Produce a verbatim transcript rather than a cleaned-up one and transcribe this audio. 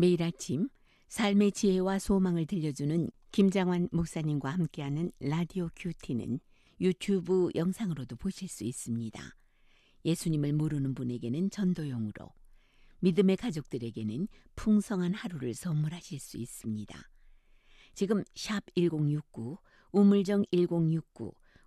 매일 아침 삶의 지혜와 소망을 들려주는 김장환 목사님과 함께하는 라디오 큐티는 유튜브 영상으로도 보실 수 있습니다. 예수님을 모르는 분에게는 전도용으로, 믿음의 가족들에게는 풍성한 하루를 선물하실 수 있습니다. 지금 샵 일공육구, 우물정 일공육구,